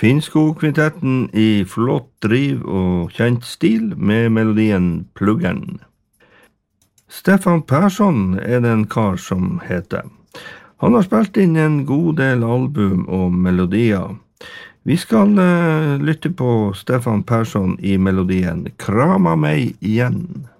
Finnskog-kvintetten i flott driv og kjent stil med melodien Pluggeren. Stefan Persson det en kar som heter. Han har spilt inn en god del album og melodier. Vi skal lytte på Stefan Persson i melodien Krama meg igjen.